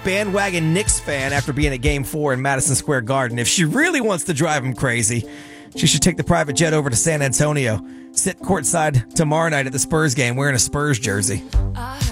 bandwagon Knicks fan after being at Game 4 in Madison Square Garden. If she really wants to drive him crazy, she should take the private jet over to San Antonio. Sit courtside tomorrow night at the Spurs game wearing a Spurs jersey.